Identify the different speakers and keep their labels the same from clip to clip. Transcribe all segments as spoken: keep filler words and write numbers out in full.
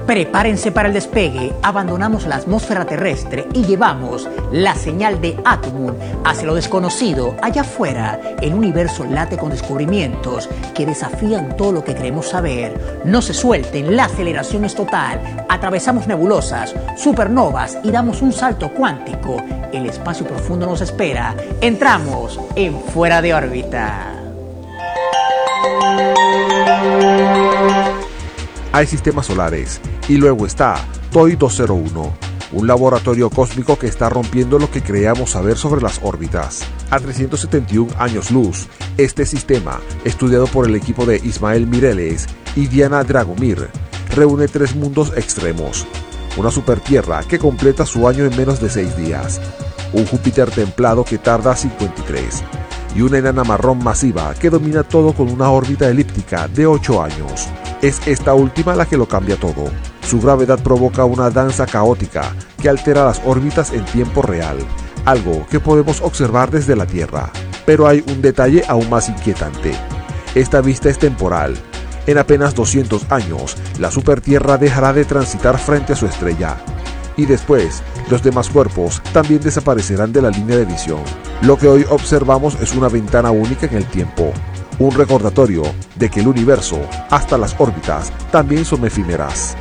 Speaker 1: Prepárense para el despegue, abandonamos la atmósfera terrestre y llevamos la señal de Atomun hacia lo desconocido. Allá afuera, el universo late con descubrimientos que desafían todo lo que queremos saber. No se suelten, la aceleración es total. Atravesamos nebulosas, supernovas y damos un salto cuántico. El espacio profundo nos espera. Entramos en Fuera de órbita.
Speaker 2: Hay sistemas solares y luego está T O I dos cero uno, un laboratorio cósmico que está rompiendo lo que creíamos saber sobre las órbitas. A trescientos setenta y un años luz, este sistema, estudiado por el equipo de Ismael Mireles y Diana Dragomir, reúne tres mundos extremos: una supertierra que completa su año en menos de seis días, un Júpiter templado que tarda cincuenta y tres, y una enana marrón masiva que domina todo con una órbita elíptica de ocho años. Es esta última la que lo cambia todo. Su gravedad provoca una danza caótica que altera las órbitas en tiempo real, algo que podemos observar desde la Tierra. Pero hay un detalle aún más inquietante. Esta vista es temporal. En apenas doscientos años, la supertierra dejará de transitar frente a su estrella. Y después, los demás cuerpos también desaparecerán de la línea de visión. Lo que hoy observamos es una ventana única en el tiempo. Un recordatorio de que el universo, hasta las órbitas, también son efímeras.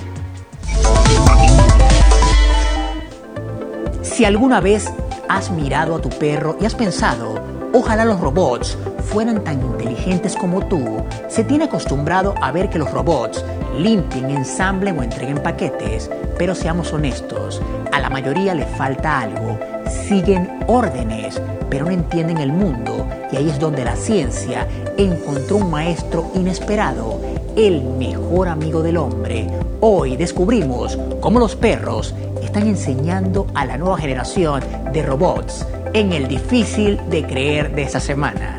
Speaker 1: Si alguna vez has mirado a tu perro y has pensado, ojalá los robots fueran tan inteligentes como tú, se tiene acostumbrado a ver que los robots limpien, ensamblen o entreguen paquetes, pero seamos honestos, a la mayoría le falta algo. Siguen órdenes, pero no entienden el mundo, y ahí es donde la ciencia encontró un maestro inesperado, el mejor amigo del hombre. Hoy descubrimos cómo los perros están enseñando a la nueva generación de robots en el difícil de creer de esta semana.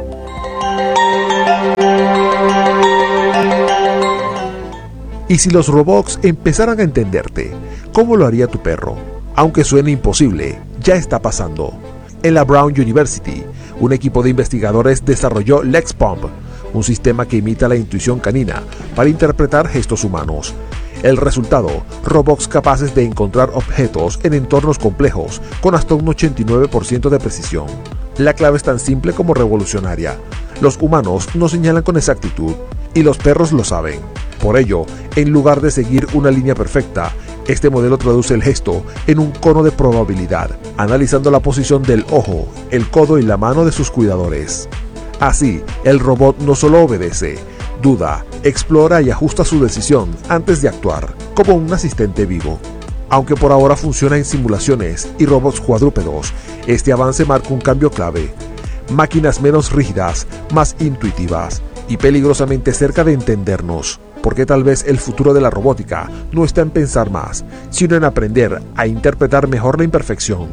Speaker 2: ¿Y si los robots empezaran a entenderte? ¿Cómo lo haría tu perro? Aunque suene imposible, ya está pasando. En la Brown University, un equipo de investigadores desarrolló LexPump, un sistema que imita la intuición canina para interpretar gestos humanos. El resultado, robots capaces de encontrar objetos en entornos complejos con hasta un ochenta y nueve por ciento de precisión. La clave es tan simple como revolucionaria. Los humanos no señalan con exactitud y los perros lo saben. Por ello, en lugar de seguir una línea perfecta, este modelo traduce el gesto en un cono de probabilidad, analizando la posición del ojo, el codo y la mano de sus cuidadores. Así, el robot no solo obedece, duda, explora y ajusta su decisión antes de actuar, como un asistente vivo. Aunque por ahora funciona en simulaciones y robots cuadrúpedos, este avance marca un cambio clave. Máquinas menos rígidas, más intuitivas y peligrosamente cerca de entendernos. Porque tal vez el futuro de la robótica no está en pensar más, sino en aprender a interpretar mejor la imperfección.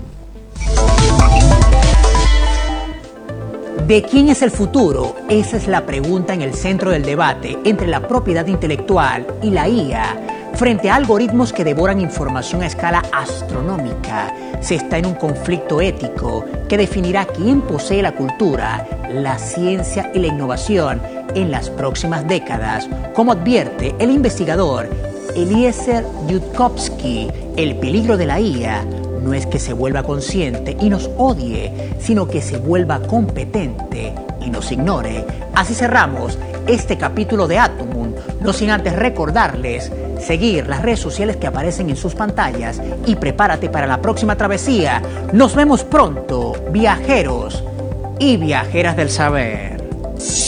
Speaker 1: ¿De quién es el futuro? Esa es la pregunta en el centro del debate entre la propiedad intelectual y la I A. Frente a algoritmos que devoran información a escala astronómica, se está en un conflicto ético que definirá quién posee la cultura, la ciencia y la innovación en las próximas décadas. Como advierte el investigador Eliezer Yudkowsky, el peligro de la I A no es que se vuelva consciente y nos odie, sino que se vuelva competente y nos ignore. Así cerramos este capítulo de Atomun, no sin antes recordarles seguir las redes sociales que aparecen en sus pantallas y prepárate para la próxima travesía. Nos vemos pronto, viajeros y viajeras del saber.